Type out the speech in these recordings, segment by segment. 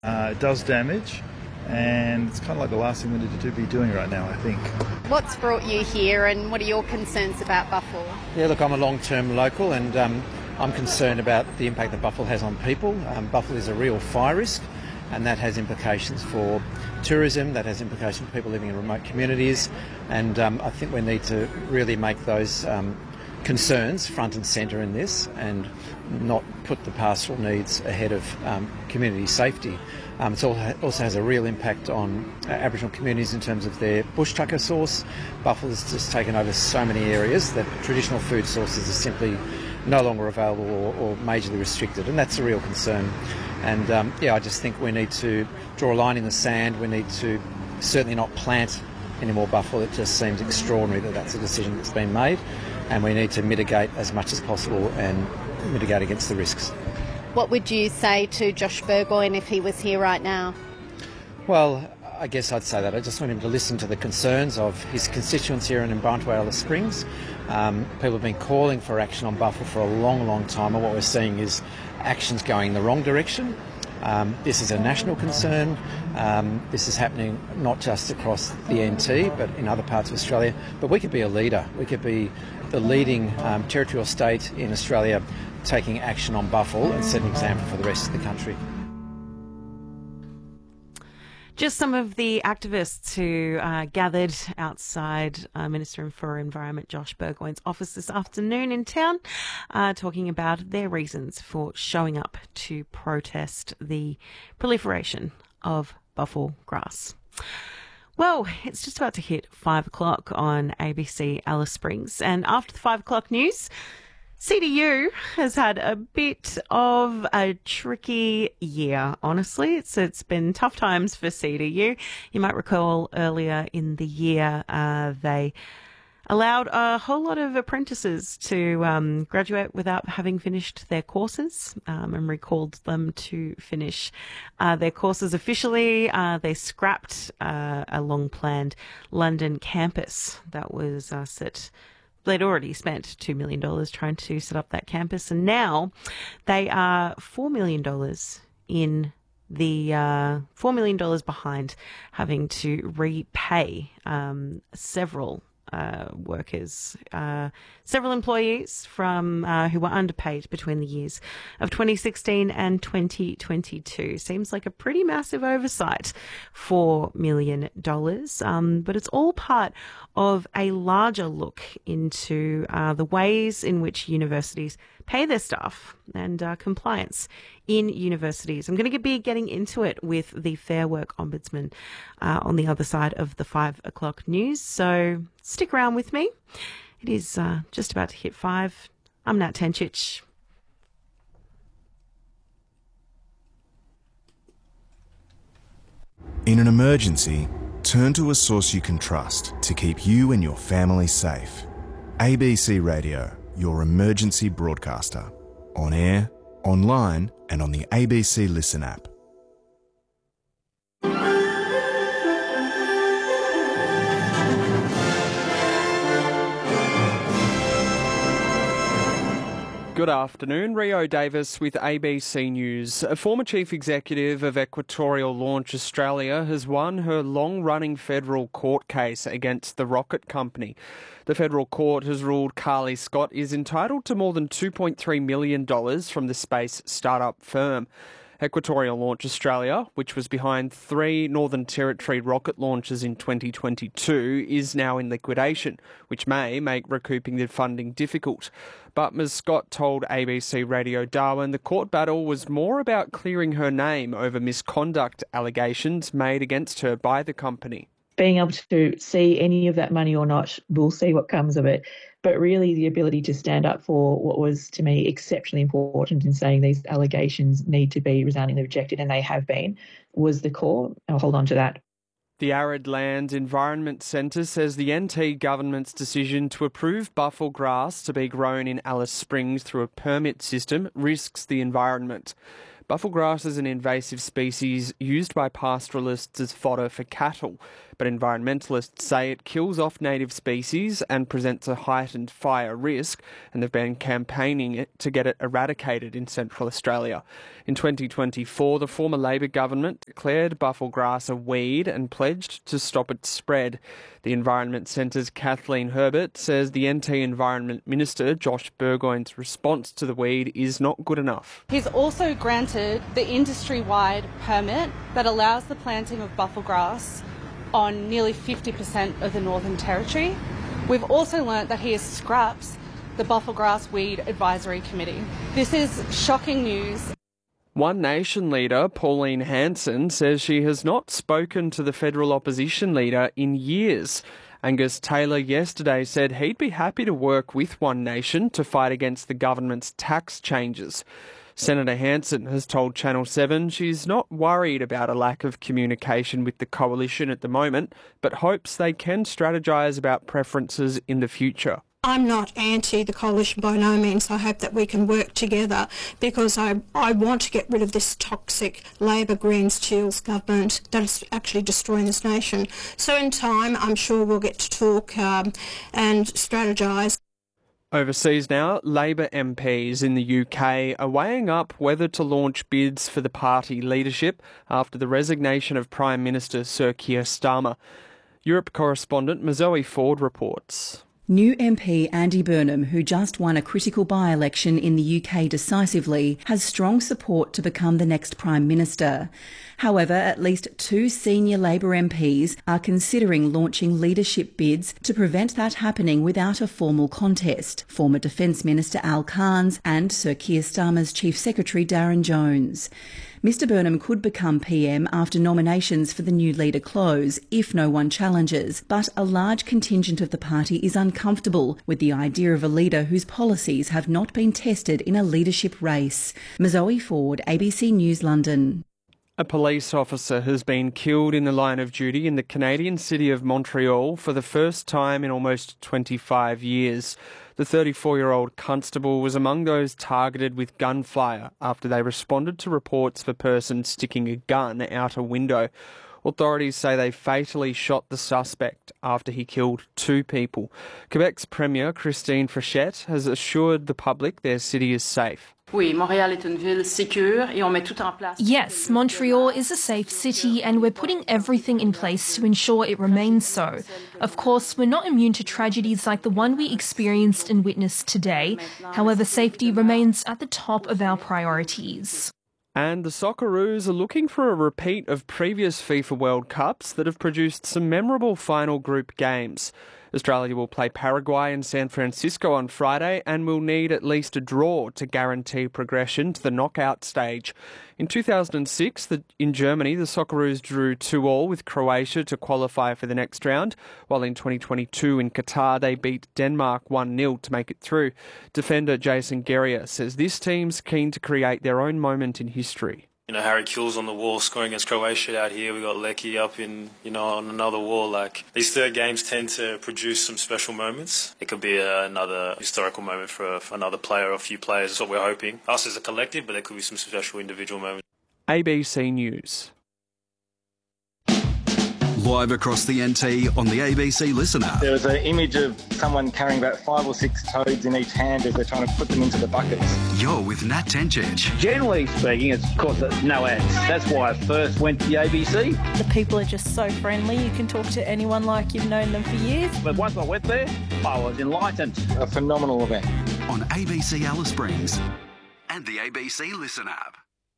It does damage, and it's kind of like the last thing we need to be doing right now, I think. What's brought you here and what are your concerns about Buffle? Yeah, look, I'm a long-term local and I'm concerned about the impact that Buffle has on people. Buffle is a real fire risk, and that has implications for tourism, that has implications for people living in remote communities, and I think we need to really make those concerns front and centre in this and not put the pastoral needs ahead of community safety. It also has a real impact on Aboriginal communities in terms of their bush tucker source. Buffle has just taken over so many areas that traditional food sources are simply no longer available or majorly restricted, and that's a real concern. And I just think we need to draw a line in the sand. We need to certainly not plant any more Buffle. It just seems extraordinary that that's a decision that's been made, and we need to mitigate as much as possible and mitigate against the risks. What would you say to Josh Burgoyne if he was here right now? Well, I guess I'd say that I just want him to listen to the concerns of his constituents here in Brantway Alice Springs. People have been calling for action on Buffle for a long, long time, and what we're seeing is actions going in the wrong direction. This is a national concern. This is happening not just across the NT, but in other parts of Australia. But we could be a leader. We could be the leading territorial state in Australia taking action on Buffle and setting an example for the rest of the country. Just some of the activists who gathered outside Minister for Environment Josh Burgoyne's office this afternoon in town, talking about their reasons for showing up to protest the proliferation of Buffle grass. Well, it's just about to hit 5 o'clock on ABC Alice Springs, and after the 5 o'clock news, CDU has had a bit of a tricky year, honestly. It's been tough times for CDU. You might recall earlier in the year, they allowed a whole lot of apprentices to graduate without having finished their courses, and recalled them to finish their courses officially. They scrapped a long-planned London campus that was set. They'd already spent $2 million trying to set up that campus, and now they are $4 million in the $4 million behind, having to repay several workers, several employees from who were underpaid between the years of 2016 and 2022. Seems like a pretty massive oversight, $4 million, but it's all part of a larger look into the ways in which universities pay their staff and compliance in universities. I'm going to be getting into it with the Fair Work Ombudsman on the other side of the 5 o'clock news, so stick around with me. It is just about to hit 5. I'm Nat Tenchich. In an emergency, turn to a source you can trust to keep you and your family safe. ABC Radio, your emergency broadcaster. On air, online, and on the ABC Listen app. Good afternoon, Rio Davis with ABC News. A former chief executive of Equatorial Launch Australia has won her long-running federal court case against the rocket company. The federal court has ruled Carly Scott is entitled to more than $2.3 million from the space startup firm. Equatorial Launch Australia, which was behind 3 Northern Territory rocket launches in 2022, is now in liquidation, which may make recouping the funding difficult. But Ms Scott told ABC Radio Darwin the court battle was more about clearing her name over misconduct allegations made against her by the company. Being able to see any of that money or not, we'll see what comes of it. But really the ability to stand up for what was, to me, exceptionally important in saying these allegations need to be resoundingly rejected, and they have been, was the core. I'll hold on to that. The Arid Land Environment Centre says the NT government's decision to approve Buffle grass to be grown in Alice Springs through a permit system risks the environment. Buffle grass is an invasive species used by pastoralists as fodder for cattle, but environmentalists say it kills off native species and presents a heightened fire risk, and they've been campaigning to get it eradicated in Central Australia. In 2024, the former Labor government declared buffel grass a weed and pledged to stop its spread. The Environment Centre's Kathleen Herbert says the NT Environment Minister, Josh Burgoyne's response to the weed is not good enough. He's also granted the industry-wide permit that allows the planting of buffel grass on nearly 50% of the Northern Territory. We've also learnt that he has scrapped the Buffel Grass Weed Advisory Committee. This is shocking news. One Nation leader, Pauline Hanson, says she has not spoken to the federal opposition leader in years. Angus Taylor yesterday said he'd be happy to work with One Nation to fight against the government's tax changes. Senator Hanson has told Channel 7 she's not worried about a lack of communication with the coalition at the moment, but hopes they can strategise about preferences in the future. I'm not anti the coalition by no means. I hope that we can work together because I want to get rid of this toxic Labor Greens Teals government that is actually destroying this nation. So in time, I'm sure we'll get to talk and strategise. Overseas now, Labor MPs in the UK are weighing up whether to launch bids for the party leadership after the resignation of Prime Minister Sir Keir Starmer. Europe correspondent Mazoe Ford reports. New MP Andy Burnham, who just won a critical by-election in the UK decisively, has strong support to become the next Prime Minister. However, at least 2 senior Labor MPs are considering launching leadership bids to prevent that happening without a formal contest: former Defence Minister Al Cairns and Sir Keir Starmer's Chief Secretary Darren Jones. Mr Burnham could become PM after nominations for the new leader close, if no one challenges, but a large contingent of the party is uncomfortable with the idea of a leader whose policies have not been tested in a leadership race. Mazoe Ford, ABC News, London. A police officer has been killed in the line of duty in the Canadian city of Montreal for the first time in almost 25 years. The 34-year-old constable was among those targeted with gunfire after they responded to reports of a person sticking a gun out a window. Authorities say they fatally shot the suspect after he killed 2 people. Quebec's Premier Christine Frechette has assured the public their city is safe. Yes, Montreal is a safe city and we're putting everything in place to ensure it remains so. Of course, we're not immune to tragedies like the one we experienced and witnessed today. However, safety remains at the top of our priorities. And the Socceroos are looking for a repeat of previous FIFA World Cups that have produced some memorable final group games. Australia will play Paraguay and San Francisco on Friday and will need at least a draw to guarantee progression to the knockout stage. In 2006, in Germany, the Socceroos drew 2-2 with Croatia to qualify for the next round, while in 2022 in Qatar they beat Denmark 1-0 to make it through. Defender Jason Guerrier says this team's keen to create their own moment in history. You know, Harry Kewell's on the wall scoring against Croatia out here. We got Lecky up on another wall. Like, these third games tend to produce some special moments. It could be another historical moment for another player or a few players. That's what we're hoping. Us as a collective, but there could be some special individual moments. ABC News. Live across the NT on the ABC Listen app. There was an image of someone carrying about 5 or 6 toads in each hand as they're trying to put them into the buckets. You're with Nat Tencic. Generally speaking, it's, of course, no ads. That's why I first went to the ABC. The people are just so friendly. You can talk to anyone like you've known them for years. But once I went there, I was enlightened. A phenomenal event. On ABC Alice Springs and the ABC Listen app.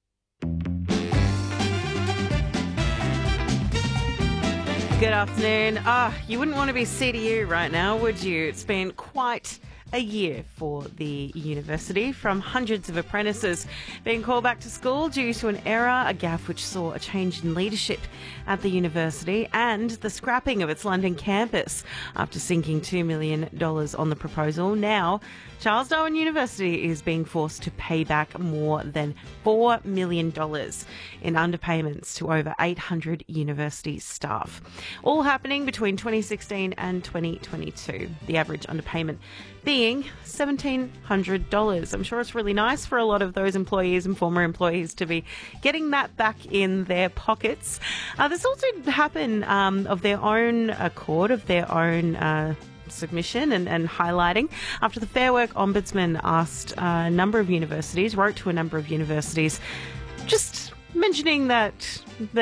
Good afternoon. You wouldn't want to be CDU right now, would you? It's been quite a year for the university, from hundreds of apprentices being called back to school due to an error, a gaffe which saw a change in leadership at the university, and the scrapping of its London campus after sinking $2 million on the proposal. Now, Charles Darwin University is being forced to pay back more than $4 million in underpayments to over 800 university staff. All happening between 2016 and 2022. The average underpayment being paying $1,700. I'm sure it's really nice for a lot of those employees and former employees to be getting that back in their pockets. This also happened of their own accord, of their own submission and highlighting after the Fair Work Ombudsman asked a number of universities, wrote to a number of universities, just mentioning that